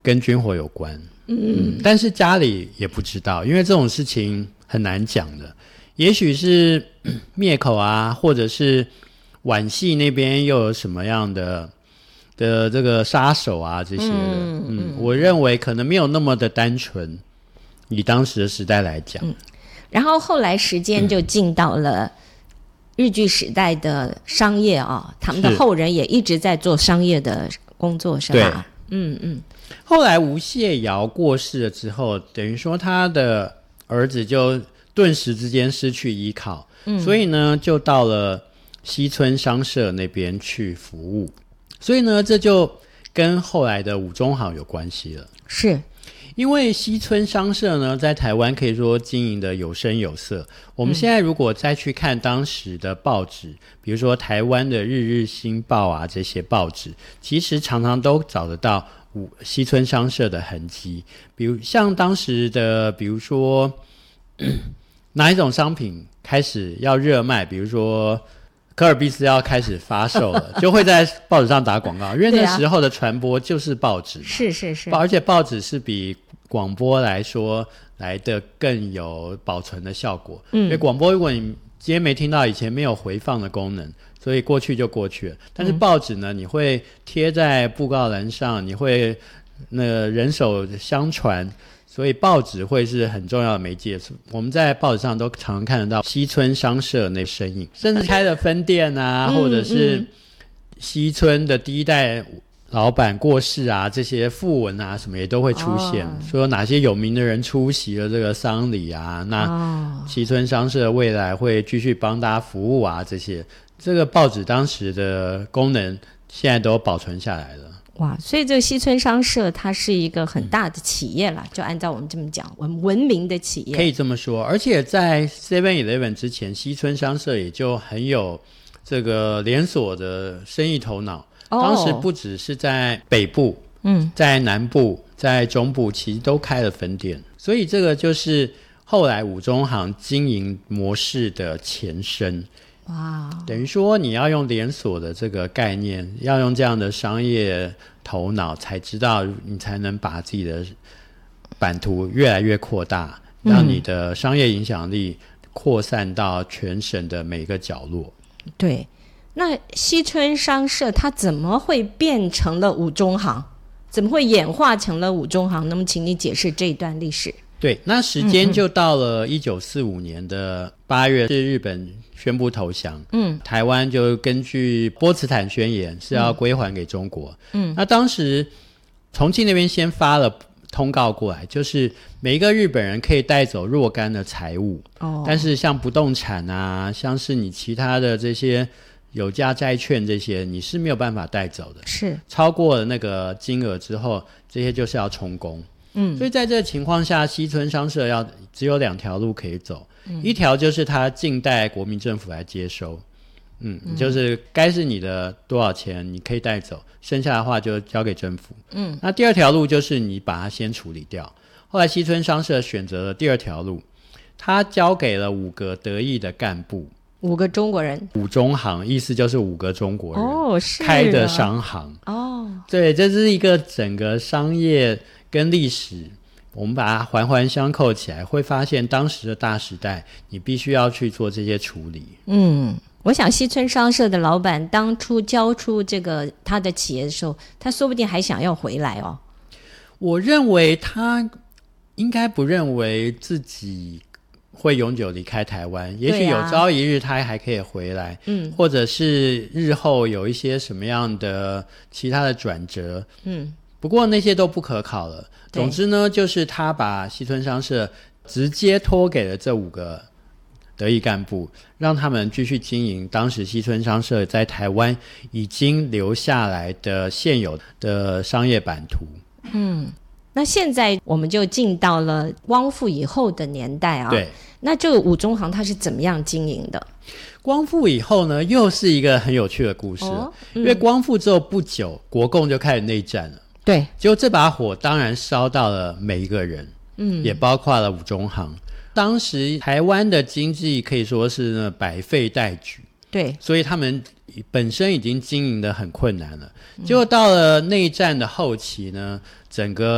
跟军火有关。但是家里也不知道，因为这种事情很难讲的。也许是灭口啊，或者是皖系那边又有什么样的这个杀手啊这些的。我认为可能没有那么的单纯，以当时的时代来讲。 然后后来时间就进到了日据时代的商业啊，他们的后人也一直在做商业的工作，是吧？ 后来吴谢尧过世了之后，等于说他的儿子就顿时之间失去依靠，所以呢就到了西村商社那边去服务。所以呢这就跟后来的五中行有关系了。 是因为西村商社呢在台湾可以说经营的有声有色。我们现在如果再去看当时的报纸，比如说台湾的日日新报啊，这些报纸其实常常都找得到西村商社的痕迹。比如像当时的比如说哪一种商品开始要热卖，比如说科尔必斯要开始发售了就会在报纸上打广告，因为那时候的传播就是报纸。 是而且报纸是比广播来说来的更有保存的效果。因为广播如果你今天没听到，以前没有回放的功能，所以过去就过去了。但是报纸呢，你会贴在布告栏上，你会人手相传，所以报纸会是很重要的媒介。我们在报纸上都常常看得到西村商社那身影，甚至开了分店啊，或者是西村的第一代老板过世啊，这些讣文啊什么也都会出现，说哪些有名的人出席了这个丧礼啊，那西村商社未来会继续帮大家服务啊，这个报纸当时的功能现在都保存下来了。 哇，所以这个西村商社它是一个很大的企业啦，就按照我们这么讲，文明的企业， 可以这么说。而且在 7-Eleven 之前，西村商社也就很有这个连锁的生意头脑。当时不只是在北部，在南部，在中部，其实都开了分店。所以这个就是后来五中行经营模式的前身。哇，等于说你要用连锁的这个概念，要用这样的商业头脑，才知道你才能把自己的版图越来越扩大，让你的商业影响力扩散到全省的每个角落。 对，那西村商社它怎么会变成了五中行？怎么会演化成了五中行？那么请你解释这一段历史。 对，那时间就到了1945年的8月，是日本宣布投降。台湾就根据波茨坦宣言是要归还给中国。那当时重庆那边先发了通告过来，就是每一个日本人可以带走若干的财物。但是像不动产啊，像是你其他的这些有价债券这些，你是没有办法带走的。 是超过了那个金额之后，这些就是要充公。所以在这个情况下，西村商社只有2条路可以走。一条就是他静待国民政府来接收。就是该是你的多少钱你可以带走，剩下的话就交给政府。那第2条路就是你把它先处理掉。后来西村商社选择了第2条路，他交给了5个得意的干部 ，5个中国人， 五中行意思就是5个中国人是开的商行。对，这是一个整个商业跟历史，我们把它环环相扣起来，会发现当时的大时代你必须要去做这些处理。 我想西村商社的老板当初交出这个他的企业的时候，他说不定还想要回来哦。 我认为他应该不认为自己会永久离开台湾，也许有朝一日他还可以回来。或者是日后有一些什么样的其他的转折。不过那些都不可考了。总之呢，就是他把西村商社直接托给了这5个得意干部，让他们继续经营当时西村商社在台湾已经留下来的现有的商业版图。 那现在我们就进到了光复以后的年代啊。 对， 那这个五中行它是怎么样经营的？ 光复以后呢，又是一个很有趣的故事。因为光复之后不久，国共就开始内战了。 对， 结果这把火当然烧到了每一个人，也包括了五中行。当时台湾的经济可以说是百废待举。 对， 所以他们本身已经经营得很困难了。结果到了内战的后期呢，整个